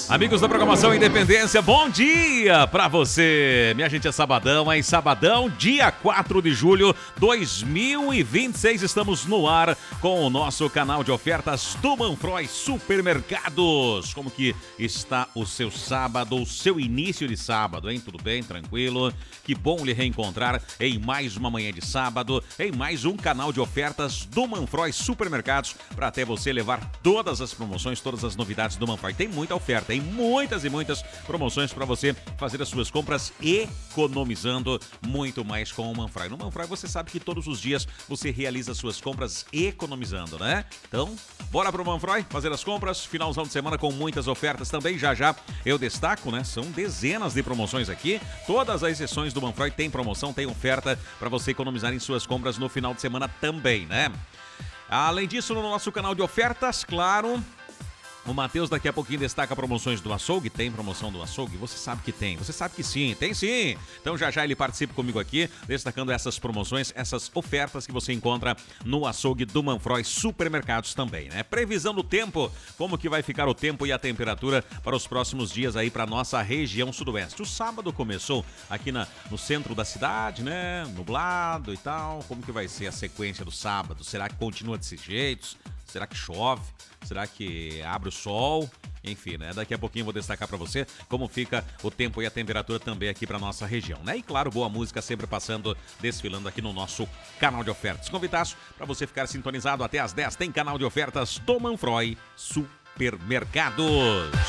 Amigos da programação Independência, bom dia pra você. Minha gente, é sabadão, hein? Sabadão, dia 4 de julho de 2026. Estamos no ar com o nosso canal de ofertas do Manfroy Supermercados. Como que está o seu sábado, o seu início de sábado, hein? Tudo bem? Tranquilo? Que bom lhe reencontrar em mais uma manhã de sábado, em mais um canal de ofertas do Manfroy Supermercados, para até você levar todas as promoções, todas as novidades do Manfroy. Tem muita oferta, hein? Muitas e muitas promoções para você fazer as suas compras economizando muito mais com o Manfroy. No Manfroy você sabe que todos os dias você realiza suas compras economizando, né? Então, bora pro Manfroy fazer as compras, finalzão de semana com muitas ofertas também. Já eu destaco, né? São dezenas de promoções aqui. Todas as sessões do Manfroy tem promoção, tem oferta para você economizar em suas compras no final de semana também, né? Além disso, no nosso canal de ofertas, claro, o Matheus daqui a pouquinho destaca promoções do açougue. Tem promoção do açougue? Você sabe que tem, você sabe que sim, tem sim. Então já ele participa comigo aqui, destacando essas promoções, essas ofertas que você encontra no açougue do Manfroy Supermercados também, né? Previsão do tempo, como que vai ficar o tempo e a temperatura para os próximos dias aí para nossa região sudoeste. O sábado começou aqui no centro da cidade, né? Nublado e tal. Como que vai ser a sequência do sábado? Será que continua desse jeito? Será que chove? Será que abre o sol? Enfim, né? Daqui a pouquinho eu vou destacar para você como fica o tempo e a temperatura também aqui para nossa região, né? E claro, boa música sempre passando, desfilando aqui no nosso canal de ofertas. Convidaço para você ficar sintonizado até às 10. Tem canal de ofertas do Manfroy Supermercados.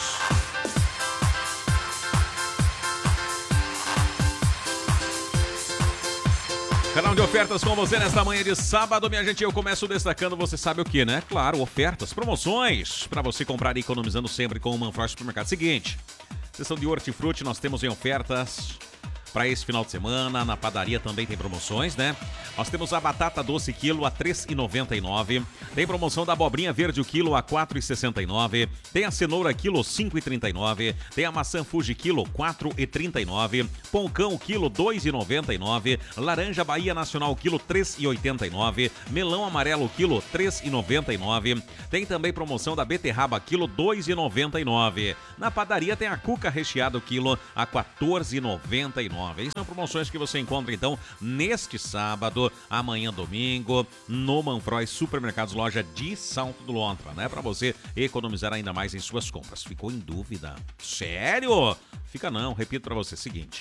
Canal de ofertas com você nesta manhã de sábado, minha gente. Eu começo destacando, você sabe o que, né? Claro, ofertas, promoções, para você comprar e economizando sempre com o Manfroy Supermercado. Seguinte, seção de hortifruti nós temos em ofertas para esse final de semana. Na padaria também tem promoções, né? Nós temos a batata doce quilo a R$ 3,99. Tem promoção da abobrinha verde o quilo a R$ 4,69. Tem a cenoura quilo R$ 5,39. Tem a maçã Fuji quilo R$ 4,39. Poncão quilo R$ 2,99. Laranja Bahia Nacional quilo R$ 3,89. Melão amarelo quilo R$ 3,99. Tem também promoção da beterraba quilo R$ 2,99. Na padaria tem a cuca recheada quilo a R$ 14,99. Essas são promoções que você encontra então neste sábado, amanhã domingo, no Manfroy Supermercados, loja de Salto do Lontra, né? Para você economizar ainda mais em suas compras. Ficou em dúvida? Sério? Fica não, repito para você, seguinte.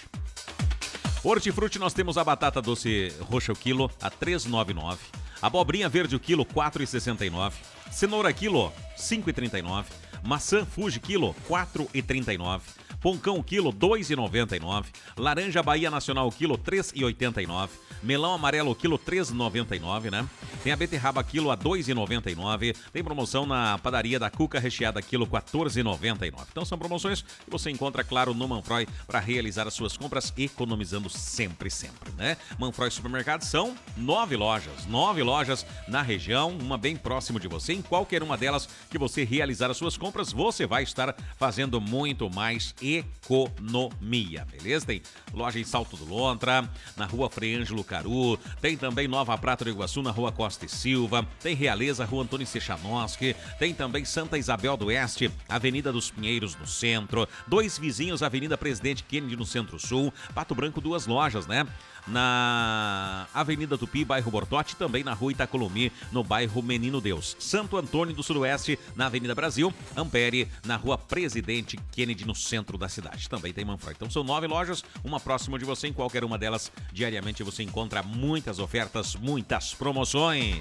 Hortifruti nós temos a batata doce roxa o quilo a R$ 3,99. Abobrinha verde o quilo R$ 4,69. Cenoura quilo R$ 5,39. Maçã Fuji quilo R$ 4,39. Poncão quilo R$ 2,99. Laranja Bahia Nacional quilo R$ 3,89. Melão amarelo quilo R$ 3,99, né? Tem a beterraba quilo a R$ 2,99. Tem promoção na padaria da cuca recheada quilo R$ 14,99. Então são promoções que você encontra, claro, no Manfroy para realizar as suas compras economizando sempre, né? Manfroy Supermercados são 9 lojas na região, uma bem próximo de você. Em qualquer uma delas que você realizar as suas compras, você vai estar fazendo muito mais economia, beleza? Tem loja em Salto do Lontra, na rua Frei Ângelo Caru, tem também Nova Prata do Iguaçu, na rua Costa e Silva, tem Realeza, rua Antônio Sechanowski, tem também Santa Isabel do Oeste, Avenida dos Pinheiros no centro, Dois Vizinhos, Avenida Presidente Kennedy no Centro-Sul, Pato Branco, 2 lojas, né? Na Avenida Tupi, bairro Bortote, também na rua Itacolomi, no bairro Menino Deus. Santo Antônio do Sudoeste, na Avenida Brasil. Ampere, na rua Presidente Kennedy, no centro da cidade. Também tem Manfroy. Então são 9 lojas, uma próxima de você. Em qualquer uma delas, diariamente você encontra muitas ofertas, muitas promoções.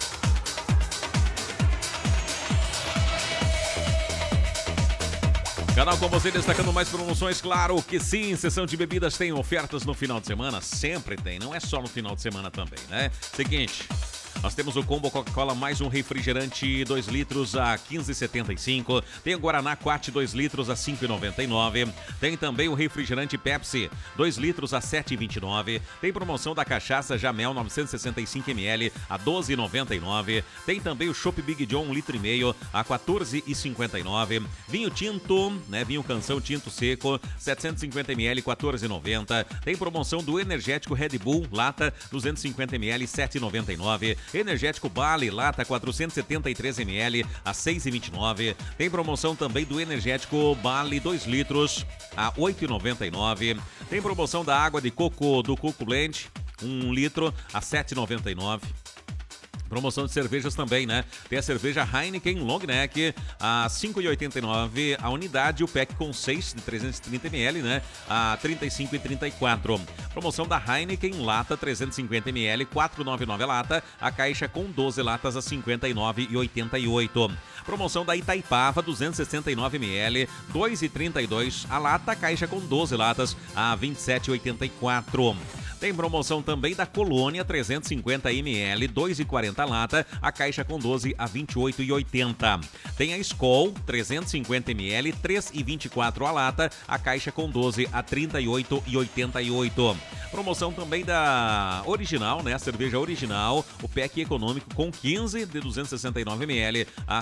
Canal com você destacando mais promoções, claro que sim, seção de bebidas tem ofertas no final de semana, sempre tem, não é só no final de semana também, né? Seguinte, nós temos o combo Coca-Cola mais um refrigerante 2 litros a R$ 15,75. Tem o Guaraná Quat 2 litros a R$ 5,99. Tem também o refrigerante Pepsi 2 litros a R$ 7,29. Tem promoção da cachaça Jamel 965 ml a R$ 12,99. Tem também o Chopp Big John 1,5 litro a R$ 14,59. Vinho tinto, né? Vinho Canção Tinto Seco 750 ml R$ 14,90. Tem promoção do energético Red Bull lata 250 ml R$ 7,99. Energético Bale, lata 473 ml a 6,29. Tem promoção também do Energético Bale 2 litros a 8,99. Tem promoção da água de coco do Coco Blend 1 litro a 7,99. Promoção de cervejas também, né? Tem a cerveja Heineken Long Neck a 5,89 a unidade, o pack com 6 de 330 ml, né? A 35,34. Promoção da Heineken lata 350 ml, 4,99 a lata, a caixa com 12 latas a 59,88. Promoção da Itaipava 269 ml, 2,32 a lata, a caixa com 12 latas a 27,84. Tem promoção também da Colônia 350 ml, 2,40 a lata, a caixa com 12 a 28,80. Tem a Skol 350 ml, 3,24 a lata, a caixa com 12 a 38,88. Promoção também da Original, né? A cerveja Original, o pack econômico com 15 de 269 ml a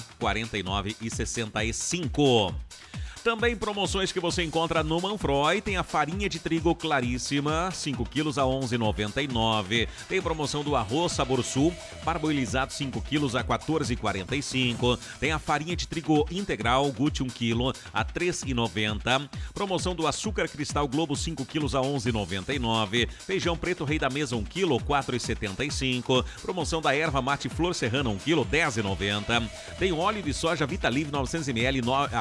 49,65. Também promoções que você encontra no Manfroy. Tem a farinha de trigo claríssima, 5 quilos a 11,99. Tem promoção do arroz Sabor Sul, parboilizado 5 quilos a 14,45. Tem a farinha de trigo integral Gucci 1 quilo a 3,90. Promoção do açúcar cristal Globo 5 quilos a 11,99. Feijão preto Rei da Mesa 1 quilo, 4,75. Promoção da erva mate Flor Serrana 1 quilo, 10,90. Tem óleo de soja Vita Livre 900 ml a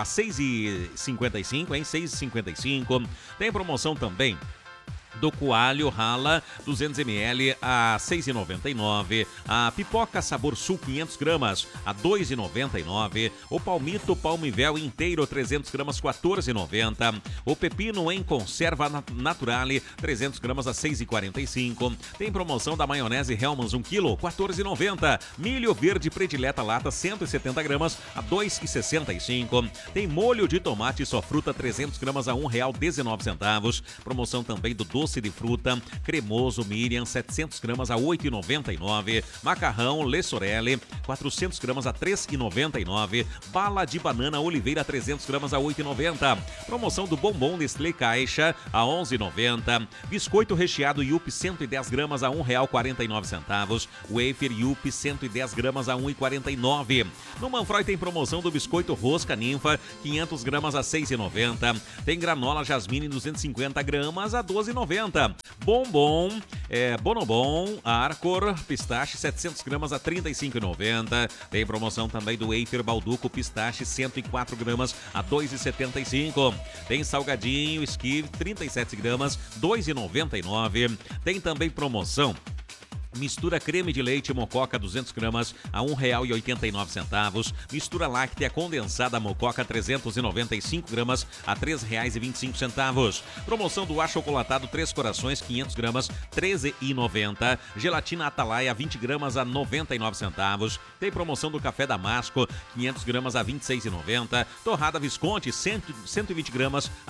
6,55, hein? 6,55. Tem promoção também do coalho rala 200 ml a 6,99. A pipoca Sabor Sul 500 gramas a 2,99. O palmito Palmivel inteiro 300 gramas 14,90. O pepino em conserva naturale 300 gramas a 6,45. Tem promoção da maionese Hellmann's 1 kg 14,90. Milho verde predileta lata 170 gramas a 2,65. Tem molho de tomate só fruta 300 gramas a R$1,19. Promoção também do doce de fruta cremoso Miriam 700 gramas a 8,99. Macarrão Le Sorelle 400 gramas a 3,99. Bala de banana Oliveira 300 gramas a 8,90. Promoção do bombom Nestlé Caixa a 11,90. Biscoito recheado Yupi 110 gramas a R$1,49. Wafer Yupi 110 gramas a 1,49. No Manfroy tem promoção do biscoito Rosca Ninfa 500 gramas a 6,90. Tem granola Jasmine 250 gramas a 12,90. Bombom, Bonobon, Arcor, pistache 700 gramas a 35,90. Tem promoção também do Wafer Balduco, pistache 104 gramas a 2,75. Tem salgadinho, esquive 37 gramas, 2,99. Tem também promoção mistura creme de leite Mococa 200 gramas a R$1,89. Mistura láctea condensada Mococa 395 gramas a R$3,25. Promoção do achocolatado Três Corações 500 gramas 13,90. Gelatina Atalaia 20 gramas a 99 centavos. Tem promoção do café Damasco 500 gramas a 26,90. Torrada Visconti 120 gramas a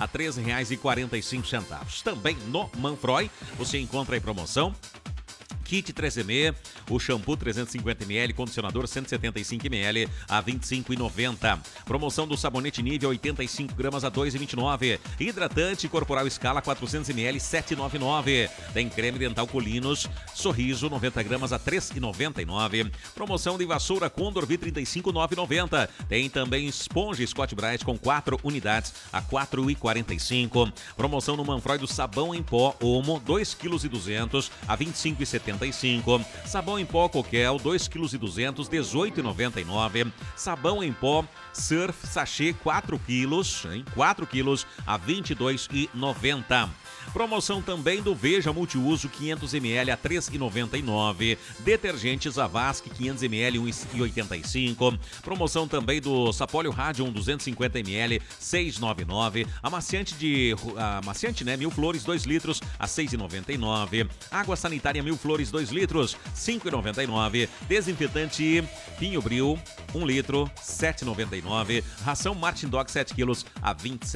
R$3,45. Também no Manfroy você encontra em promoção Kit 3M, o shampoo 350 ml, condicionador 175 ml a R$25,90. Promoção do sabonete Nivea 85 gramas a R$2,29. Hidratante corporal Scala 400 ml 7,99. Tem creme dental Colinos Sorriso 90 gramas a R$3,99. Promoção de vassoura Condor V35 9,90. Tem também esponja Scott Brite com 4 unidades a R$4,45. Promoção no Manfroy do sabão em pó Omo 2,2 kg a R$25,70. Sabão em pó Coquel 2,2 kg, R$18,99. Sabão em pó Surf Sachê 4 quilos, 4 quilos a R$22,90. Promoção também do Veja Multiuso 500 ml a R$3,99. Detergentes Avasque 500 ml 1,85. Promoção também do Sapólio Radion 250 ml 6,99. Amaciante, né, Mil Flores 2 litros a R$6,99. Água sanitária Mil Flores 2 litros, R$5,99. Desinfetante Pinho Bril 1 litro, R$7,99. Ração Martin Dog 7 quilos a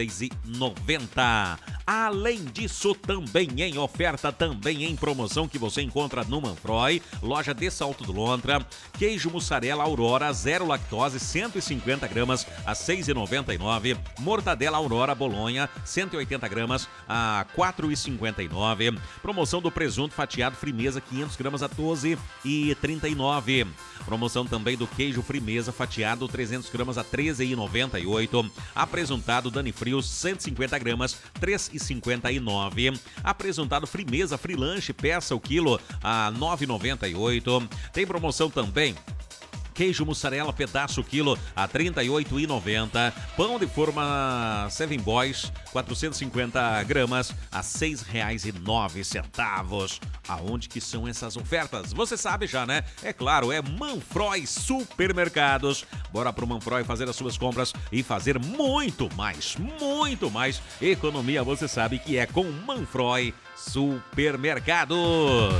R$26,90. Além disso, também em oferta, também em promoção que você encontra no Manfroy, loja de Salto do Lontra, queijo mussarela Aurora, 0 lactose, 150 gramas a R$6,99. Mortadela Aurora Bolonha, 180 gramas a R$4,59. Promoção do presunto fatiado Frimeza, 500 500 gramas a 12,39. Promoção também do queijo Frimeza fatiado 300 gramas a 13,98. Apresentado Dani Frios 150 gramas 3,59. Apresentado Frimeza Frilanche peça o quilo a 9,98. Tem promoção também queijo mussarela pedaço quilo a R$ 38,90. Pão de forma Seven Boys 450 gramas a R$ 6,09. Aonde que são essas ofertas? Você sabe já, né? É claro, é Manfroy Supermercados. Bora pro Manfroy fazer as suas compras e fazer muito mais economia. Você sabe que é com Manfroy Supermercados.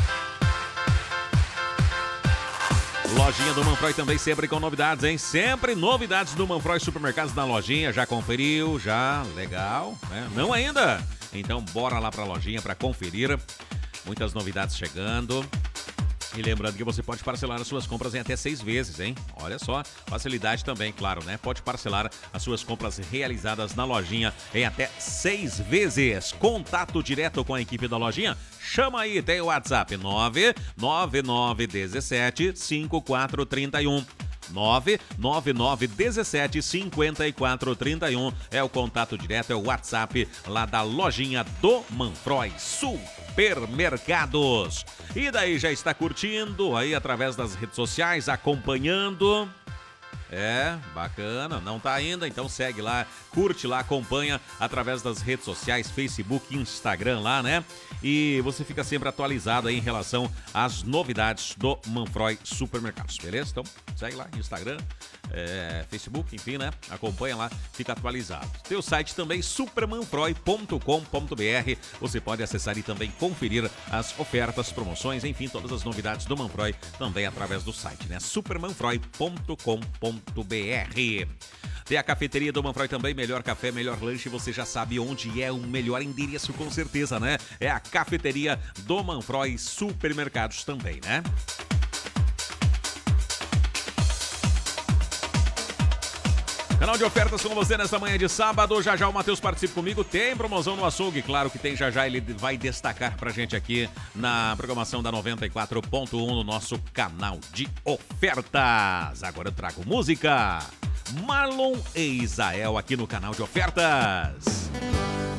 Lojinha do Manfroy também sempre com novidades, hein? Sempre novidades do Manfroy Supermercados na lojinha. Já conferiu? Já? Legal, né? Não ainda? Então bora lá pra lojinha pra conferir. Muitas novidades chegando. E lembrando que você pode parcelar as suas compras em até 6 vezes, hein? Olha só, facilidade também, claro, né? Pode parcelar as suas compras realizadas na lojinha em até 6 vezes. Contato direto com a equipe da lojinha? Chama aí, tem o WhatsApp 99917 5431. 99917 5431 é o contato direto, é o WhatsApp lá da lojinha do Manfroy Supermercados. E daí já está curtindo aí através das redes sociais, acompanhando. É, bacana, não tá ainda, então segue lá, curte lá, acompanha através das redes sociais, Facebook, Instagram lá, né? E você fica sempre atualizado aí em relação às novidades do Manfroy Supermercados, beleza? Então segue lá, Instagram, Facebook, enfim, né? Acompanha lá, fica atualizado. Tem o site também, supermanfroy.com.br, você pode acessar e também conferir as ofertas, promoções, enfim, todas as novidades do Manfroy também através do site, né? supermanfroy.com.br. Tem a cafeteria do Manfroy também, melhor café, melhor lanche, você já sabe onde é o melhor endereço com certeza, né? É a cafeteria do Manfroy Supermercados também, né? Canal de ofertas com você nesta manhã de sábado. Já já o Matheus participa comigo. Tem promoção no açougue, claro que tem. Já já ele vai destacar pra gente aqui na programação da 94.1 no nosso canal de ofertas. Agora eu trago música. Marlon e Isael aqui no canal de ofertas.